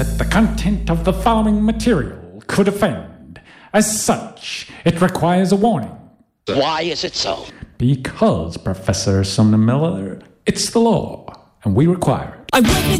that the content of the following material could offend. As such, it requires a warning. Why is it so? Because, Professor Sumner Miller, it's the law, and we require it. I work with